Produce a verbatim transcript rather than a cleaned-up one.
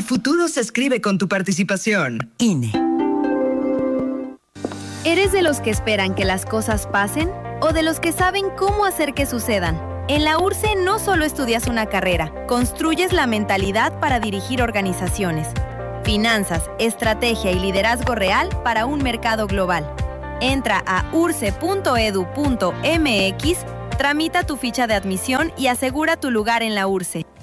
futuro se escribe con tu participación. I N E. ¿Eres de los que esperan que las cosas pasen o de los que saben cómo hacer que sucedan? En la U R S E no solo estudias una carrera, construyes la mentalidad para dirigir organizaciones. Finanzas, estrategia y liderazgo real para un mercado global. Entra a urce punto edu punto m x, tramita tu ficha de admisión y asegura tu lugar en la U R S E.